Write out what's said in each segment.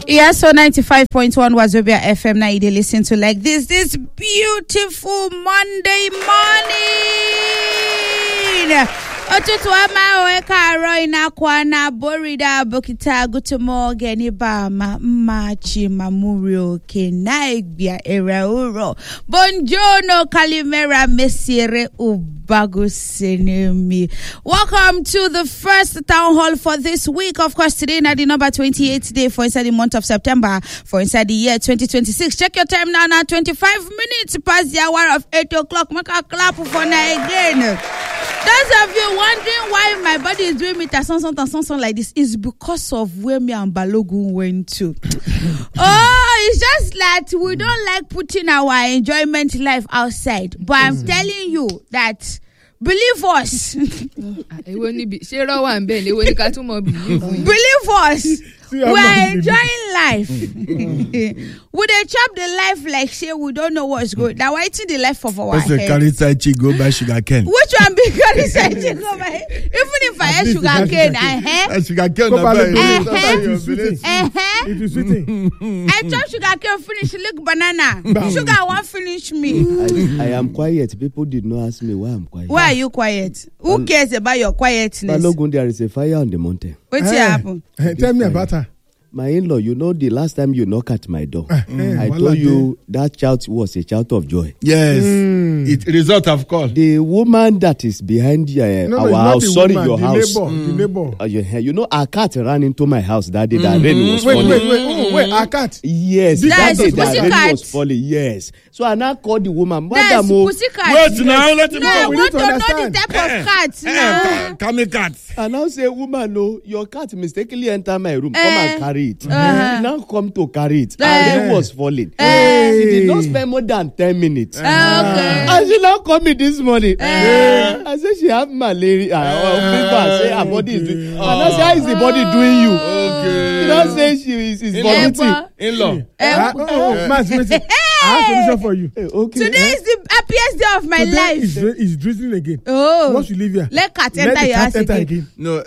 Yeah, so 95.1 Wazobia FM. Now you listen to like this beautiful Monday morning. Otutuama weka roina kwana borida bokita gutumoge ni bama machi mamurio kenaibia erauro bonjono kalimera mesiere ubagusenemi. Welcome to the first town hall for this week. Of course, today na the number 28th day for inside the month of September for inside the year 2026. Check your time now. 25 minutes past the hour of 8 o'clock. Make a clap for now again. Those of you wondering why my body is doing me something like this is because of where me and Balogun went to. It's just that we don't like putting our enjoyment life outside. But I'm telling you that believe us. Believe us. We're enjoying life. We dey chop the life like say we don't know what's going. Now we're eating the life of our head. Carry side chick go buy sugar cane. Which one be carry side chick go buy? Even if I have sugar cane, sugar cane. It is sweeting. I chop sugar cane finish lick banana. Sugar won't finish me. I am quiet. People did not ask me why I'm quiet. Why are you quiet? Who cares about your quietness? Balogun, there is a fire on the mountain. What's happened? Tell me about her. My in-law, you know, the last time you knocked at my door, I told you that shout was a shout of joy. Yes, it result of call. The woman that is behind our house, sorry, woman, your house. The neighbor. You know, our cat ran into my house that day. That rain was falling. Wait, our cat? Yes, that day that rain was falling. Yes. So I now called the woman. That's pussycat. Wait now, let him go. No, we want to know the type of cat. Come cat. And now say, woman, no, your cat mistakenly enter my room. Come and carry it. He now come to carry it. And it was falling. He did not spend more than 10 minutes. Okay. And she now called me this morning. I said she have malaria or fever. I say her body is doing. And I say, how is the body doing you? Okay. You know, say she is vomiting. In-law. Mas, I have a solution for you. Okay. Today is the happiest day of my life. It's drizzling again. Oh. Once you leave here, let cat enter your house again. No,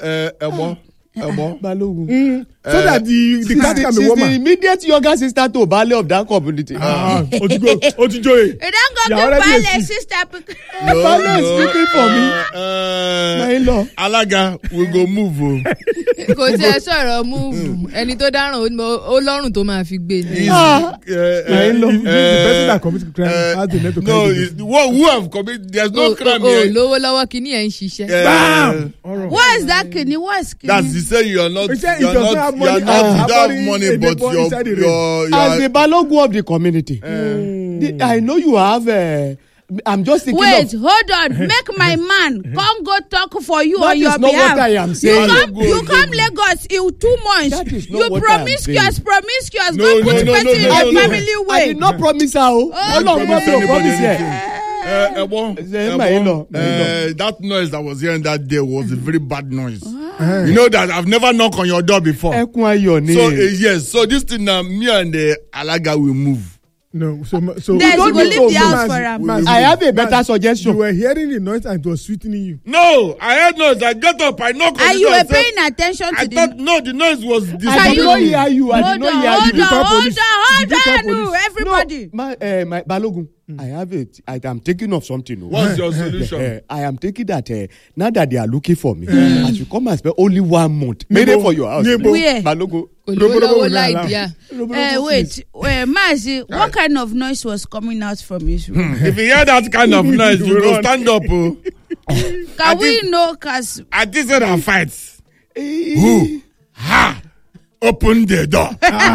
Balogun. So that the cat can be warmer. She's the immediate younger sister to Bale of that community. Otijoye. You don't go to Bale, sister. Bale is speaking for me. My in-law. Alaga, we go move. Kò tí ẹ sọ̀rọ̀ move ẹni tó dáràn ó lọ́rùn tó máa fi gbé ni. My in-law. The person that committed crime has the net to carry the who have committed? There's no crime here. Lówó lọ́wọ́ kìíní ẹ̀ ń ṣiṣẹ́. Bam! What is that kidney? What's kidney? That's to say you don't have money, but you're as the Balogun of the community. I know you have. I'm just thinking. Wait, hold on. Make my man come go talk for you on your behalf. That is not what I am saying. You come Lagos in 2 months. That is not you what promiscuous. No, Go put person in your family way. I did not promise her. That noise that was hearing that day was a very bad noise. You know that I've never knocked on your door before. So yes, so this thing me and Alaga will move. No, so then you go leave the house for him. I have a better suggestion. You were hearing the noise and it was sweetening you. No, I heard noise. I got up. I knocked on the door. And you were paying attention to the noise was disturbing. I did not hear you. Hold on, everybody. My Balogun. I have it. I am thinking of something. What's your solution? I am thinking that now that they are looking for me, I should come and spend only 1 month. Maybe for your house. Where? Balogun. Wait, Mazi, what kind of noise was coming out from his room? If you hear that kind of noise, you will stand up. Can we know? Cause I just said I fight. Who? Ha! Open the door.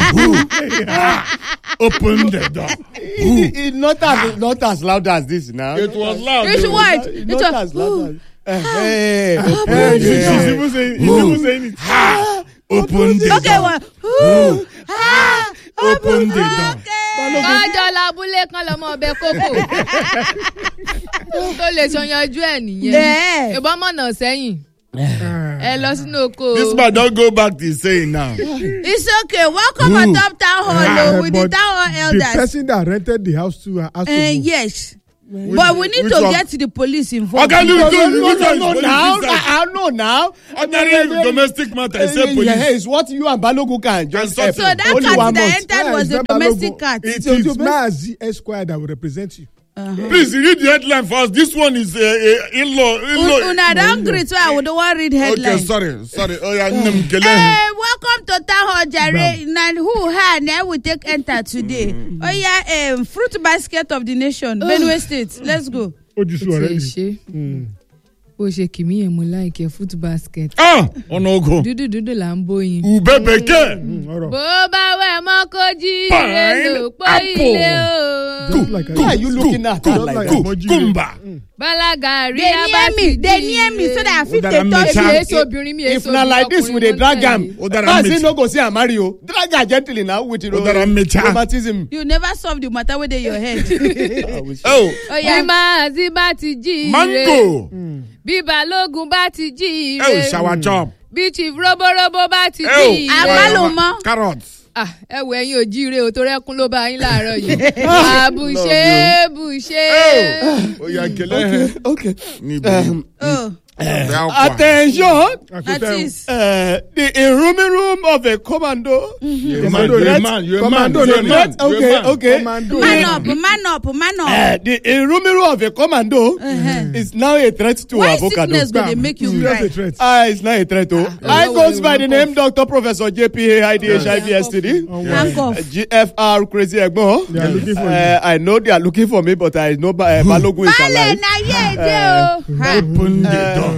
Open the door. It's not as loud as this now. It was loud. It's what? Not as loud as. She's even saying it. Ha! Open the door. Okay, well. Open the door. Kájọ labúlé kan lọmọ ọbẹ̀ kókò. Tó lè ṣọyanjú ẹ̀ nìyẹn. Ìbọn mọ̀nà sẹ́yìn. This man don't go back to saying now. It's okay. Welcome to Top Town Hall with the Town Hall elders. The person that rented the house to her has to move. Yes. But we need to get the police involved. Okay, No, now. Ordinary domestic matter. I say police. It's what you and Balogun can just So that cat that entered was a domestic cat. It is Mazi Esquire that will represent you. Please read the headline first. This one is in-law. Una don't greet, so I would want read headline. Okay, sorry. Oh yeah, welcome to Town Hall, Jare. Now who had now we take enter today? Oh yeah, fruit basket of the nation, Benue State. Let's go. Bó ṣe kì mí yẹn mo like your fruit basket. Ọ̀nà ogo. Dúdú là ń bóyin. Ubebeke. Bó bá wẹ̀ mọ́ kó jí ire ló pọ́ ilé o. Why are you looking at that like that? Kumba. Balaga rí They near me so that I fit dey touch you. If na like this we dey drag am, Mazi no go see am marry o. Drag am gently now with romanticism. You never solve the matter with your head. Oh yeah, Mazi bá ti jí ire. Mango. Bí Balógun bá ti jí ire. Oh, shower chop. Bí Chief Roborobo bá ti jí ire. Àgbálùmọ́. Carrots. Ẹ wo ẹ̀yin ò jíire o torí ẹkún ló bá yín láàárọ̀ yìí. Bùṣe. Ó yá kele. Okay. Attention. That is. The rooming room of a commando. You're a man. Okay. Man up. The rooming room of a commando is now a threat to Why avocado. sickness going to make you cry? It's not a threat. I goes by the name Dr. Professor JPA HIV STD. GFR Crazy Egbo. I know they are looking for me, but I know Balogun is alive. Open the door.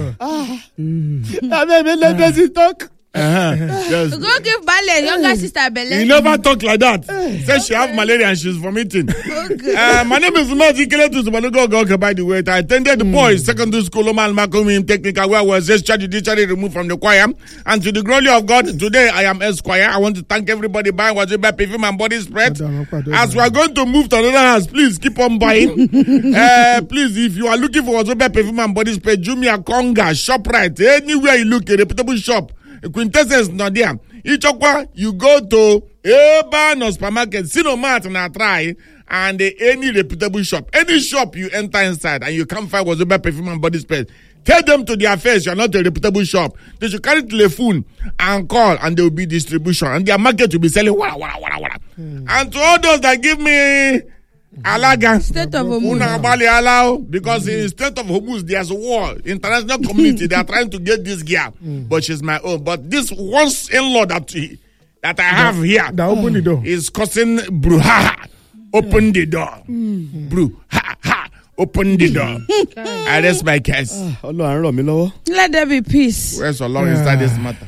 Let me talk. Yes. Go give Bale younger sister Bele. You never talk like that. Says she have malaria and she's vomiting. My name is Mazi Keletu. By the way, I attended the boys' secondary school, Oman Makumim Technical, where I was just judicially removed from the choir. And to the glory of God, today I am Esquire. I want to thank everybody buying Wazoba perfume and body spread. As we are going to move to another house, please keep on buying. Please, if you are looking for Wazoba perfume and body spread, Jumia, Konga, ShopRite, anywhere you look, a reputable shop. Quintessence not there. Ichokwa, you go to Urban supermarket, Sinomat and try, and any reputable shop. Any shop you enter inside and you can't find Wazoba perfume and body spray. Tell them to their face you are not a reputable shop. They should carry telephone and call, and there will be distribution, and their market will be selling wala. And to all those that give me Alaga, State of Hormuz, because in state of Hormuz there's a war. International community, they are trying to get this girl, but she's my own. But this once in-law that I have here open the door is causing brouhaha. Open the door, brouhaha. Open the door. I rest my case. Let there be peace. Where's Allah inside this matter?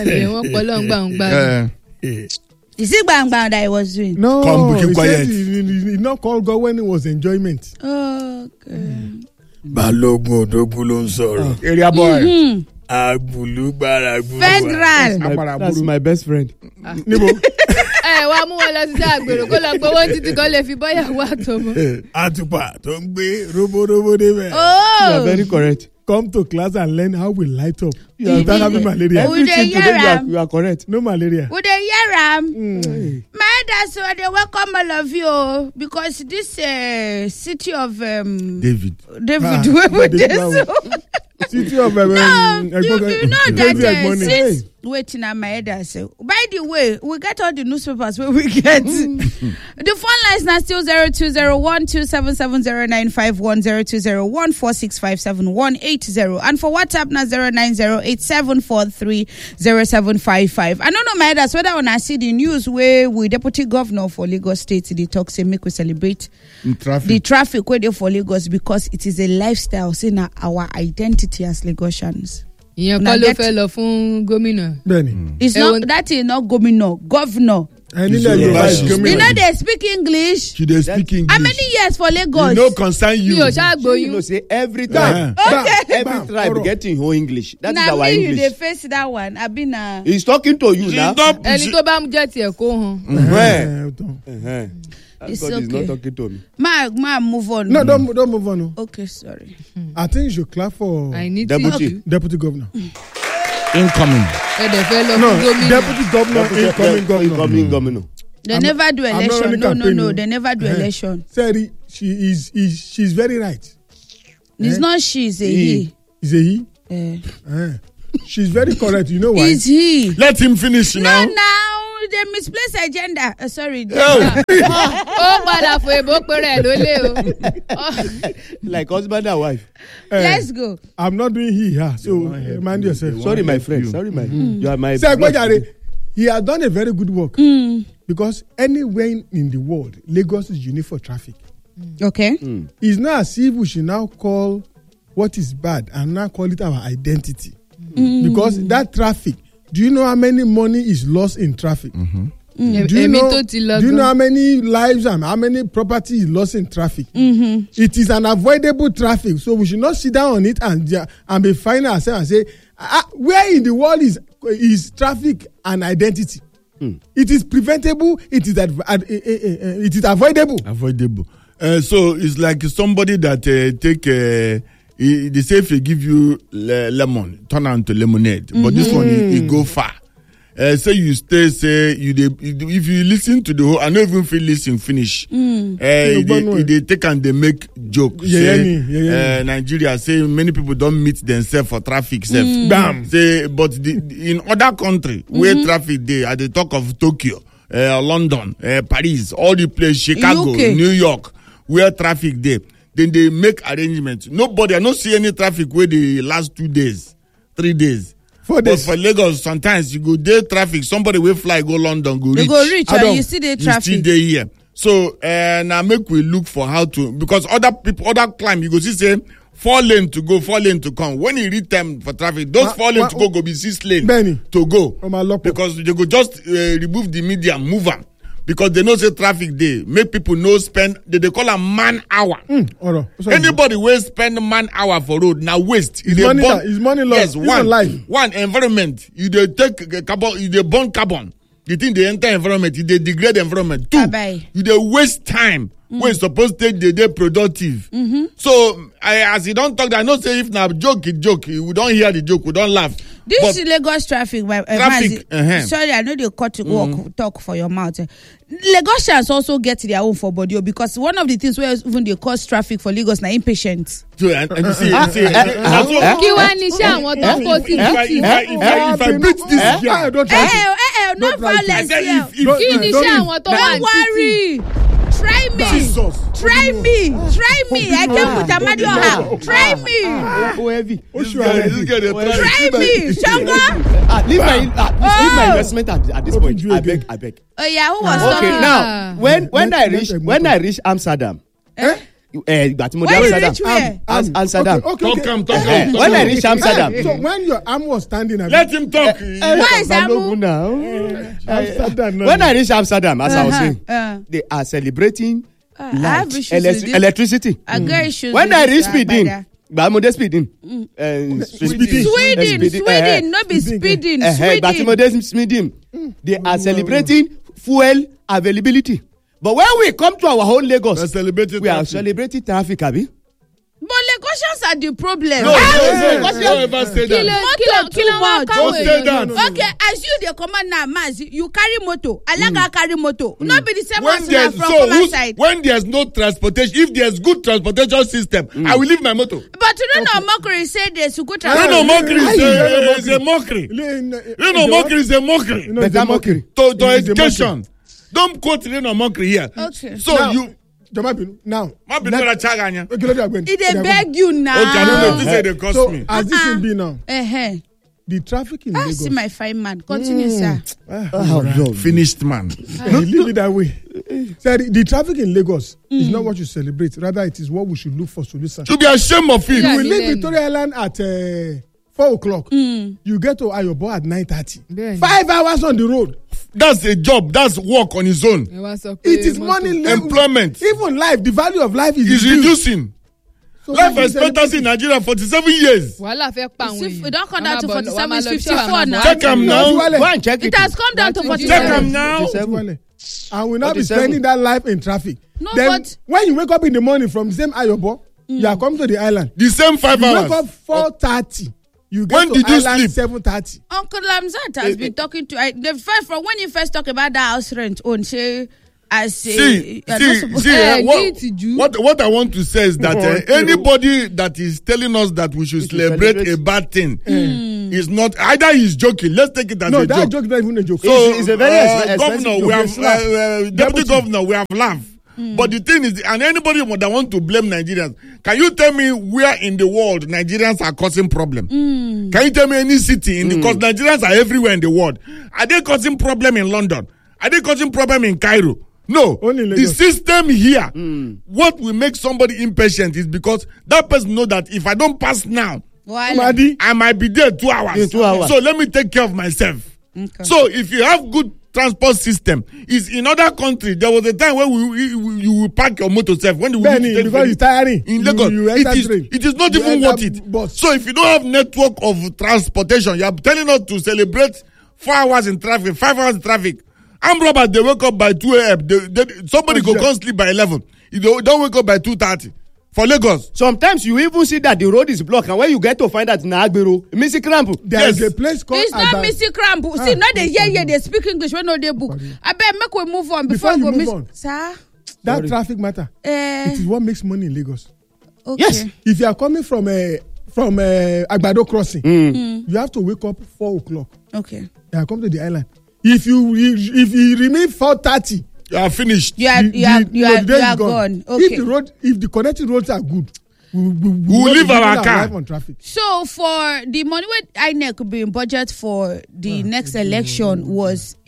Is it bang bang that I was doing? No, come keep quiet. He not called God when it was enjoyment. Okay. Balogun Odogwu ló ń sọ̀rọ̀. Area boy. Agbulugbara. Federal. That's my best friend. Nibo. Wá mú wọn lọ sí àgbèrò kó lọ gbowó títí kan lè fi bọ́yàwó àtọmọ. Àtùpà tó ń gbé robo débẹ̀. You are very correct. Come to class and learn how we light up. You are having malaria. Everything today you are correct. No malaria. Would they hear my that's why they welcome all of you because this city of David. Where would this? City of you know that since waiting at my head. By the way, we get all the newspapers where we get. The phone lines now still 0201277095102014657180 and for WhatsApp now 09087430755. I don't know my head whether when I see the news where we deputy governor for Lagos State the talk say make we celebrate the traffic where they for Lagos because it is a lifestyle saying our identity as Lagosians. Ìyẹn kọ́ ló fẹ́ lọ fún gómìnà. Bẹ́ẹ̀ni. It's not that is not governor. You know they speak English. They speak English. How many years for Lagos? No concern you. You know, say every time. Every tribe getting whole English. That is our English. They face that one. He's talking to you now. Ẹni tó bá mú jẹ́ tiẹ̀ kó hàn. It's God okay. is not talking to me. Ma, move on. No, don't move on. Okay, sorry. I think you should clap for I need deputy governor. Incoming. No, deputy governor, incoming governor. They never do election. No. They never do election. Sorry, she's very right. It's not she, it's a he. Is a he? She's very correct. You know why? It's he. Let him finish now. Now they misplace agenda. Sorry. Like husband and wife. Let's go. I'm not doing he here, so mind yourself. Sorry, my friend. Sorry, my. You are my. He has done a very good work because anywhere in the world, Lagos is unique for traffic. Okay. It's not as if we should now call what is bad and now call it our identity. Because that traffic, do you know how many money is lost in traffic? Do you know how many lives and how many property is lost in traffic? It is an avoidable traffic, so we should not sit down on it and be finding ourselves and say, where in the world is traffic and identity? It is preventable. It is avoidable. Avoidable. So it's like somebody that they say if they give you lemon, turn on to lemonade. But this one, it go far. Say you stay, if you listen to the whole, I don't even feel listen finish. They take and they make joke. Nigeria say many people don't meet themselves for traffic. Say, but in other country where traffic they talk of Tokyo, London, Paris, all the places, Chicago, UK. New York, where traffic there. Then they make arrangements. I don't see any traffic where the last 2 days, 3 days. 4 days. But for Lagos, sometimes you go there traffic. Somebody will fly, go London, go reach. They go reach, and you see the traffic. You still there here. So now make we look for how to, because other climb, you go see say 4 lane to go, 4 lane to come. When you reach time for traffic, those 4 lane to go be 6 lane to go. Because they go just remove the median, move them. Because they know say traffic day, make people know spend, they call a man hour. Anybody will spend man hour for road, now waste. It's money lost. Yes, one environment, you they take carbon, you they burn carbon. You think they enter environment, you they degrade the environment. 2, you they waste time when it's supposed to take the day productive. So, as you don't talk, I know say if now joke, we don't hear the joke, we don't laugh. This is Lagos traffic. Sorry, I know they cut to talk for your mouth. Lagosians also get their own for body because one of the things where even they cause traffic for Lagos na impatient. So, and you see, if I beat this girl, no violence here. Don't worry. Try me. I came with Amadio House. Try me. Shongo. Leave my investment at this point. I beg. Oh yeah, who was talking? Okay, now when I reach Amsterdam. Amsterdam. Talk. When I reach Amsterdam. So when your arm was standing, let him talk. Why is when I reach Amsterdam, as I was saying, they are celebrating electricity. When I reach speeding, Sweden, no be speeding. They are celebrating fuel availability. But when we come to our whole Lagos, we are celebrating traffic, Abi. But Lagosians are the problem. No, don't ever say that. Don't say that. Okay, as you the commander, Maz, you carry moto. Alaga carry moto. Not be the same as from command side. When there's no transportation, if there's good transportation system, I will leave my moto. But you don't know mockery say there's good transportation. You know mockery is a mockery. You know mockery is a mockery. Better mockery. To education. Don't quote Reno mockery here. Okay. So now, you. Now. It they beg you now. Okay, I don't know. This say they cost so, me. As this will be now. The traffic in Lagos. See my fine man. Continue, sir. Finished man. Leave it that way. So the traffic in Lagos is not what you celebrate. Rather, it is what we should look for solutions. To be ashamed of it. You will leave Victoria Island at 4 o'clock. You get to Ayobo at 9:30. 5 hours on the road. That's a job. That's work on its own. It is money. Employment. Even life. The value of life is reducing. So life expectancy in Nigeria 47 years. We don't come down to 47, it's 54 now. Check them now. Go and check it has come down to 47. Check them now. And we'll not be spending that life in traffic. No, then, but when you wake up in the morning from the same Ayobo, you are coming to the island. The same 5 hours. You wake up 4:30. You get When to did you Island sleep? 7:30. Uncle Lamzat has been talking to from when he first talked about that house rent on say what I want to say is that anybody that is telling us that we should celebrate a bad thing is not, either he's joking. Let's take it as a that joke. joke is not even a joke. So it's a very expensive governor, we have deputy governor, we have laughed. But the thing is, and anybody that want to blame Nigerians, can you tell me where in the world Nigerians are causing problem? Can you tell me any city because Nigerians are everywhere in the world? Are they causing problem in London? Are they causing problem in Cairo? No. The system here, what will make somebody impatient is because that person know that if I don't pass now, I might be there 2 hours. In 2 hours. So let me take care of myself. Okay. So if you have good transport system, is in other countries, there was a time when you will park your motor self when because it's tiring. In Lagos, it is not even worth it. Bus. So if you don't have network of transportation, you are telling us to celebrate 4 hours in traffic, 5 hours in traffic. Armed robbers, they wake up by 2 a.m. Somebody go sleep by 11. You don't wake up by 2:30. For Lagos. Sometimes you even see that the road is blocked, and when you get to find that in Agbero, Missy Cramp. There is a place called. It's not Missy Cramp. See, not the year they speak English when no they book. I bet make we move on before we go miss. Sir? That traffic matter. It is what makes money in Lagos. Okay. Yes. If you are coming from Agbado crossing, you have to wake up 4 o'clock. Okay. And come to the island. If you remain 4:30. You are finished. You are gone. Okay. If the connecting roads are good, we will leave our car on traffic. So for the money where INEC being budget for the next election was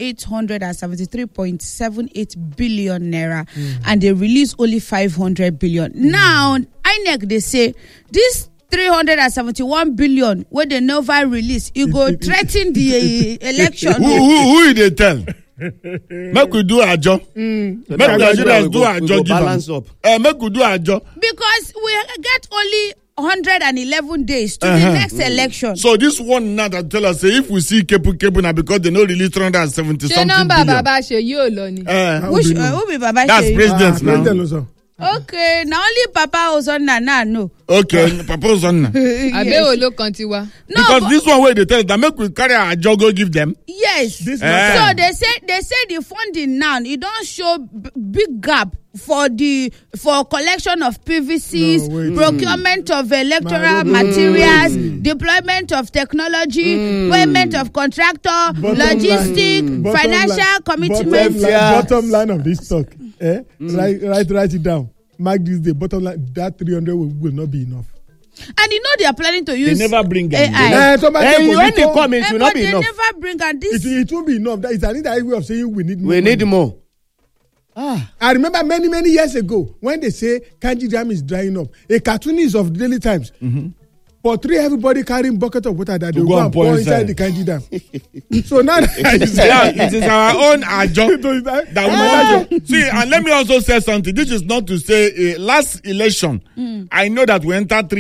873.78 billion naira, and they released only 500 billion. Now INEC they say this 371 billion where they never release, you go threaten the election. Who they tell? Make we do our job. Make Nigerians do our job. Balance up. Make we do our job. Because we get only 111 days to the next election. So this one now that tell us say if we see Kepu now because they no release 370 something billion. Baba Seyi Oloni. Who be Baba Seyi? That's president now. President okay, now only Papa Ozonna now no. Okay, Papa Ozonna. Abeo lo kantiwa. No, because this one way they tell us that make we carry our job go give them. Yes. So they say the funding now it don't show big gap for collection of PVCs, procurement of electoral materials, deployment of technology, payment of contractor, logistics, financial commitment. Bottom line of this talk. Write it down. Mark this day. Bottom line, that 300 will not be enough. And you know they are planning to use. They never bring AI. When they come, it will not be enough. They never bring and this. It won't be enough. That is another way of saying we need more. We need more. I remember many years ago when they say Kanji Dam is drying up. A cartoonist of the Daily Times portray everybody carrying bucket of water that they go and pour inside the Kanji Dam. So now it is our own job that we want to see. And let me also say something. This is not to say last election. I know that we entered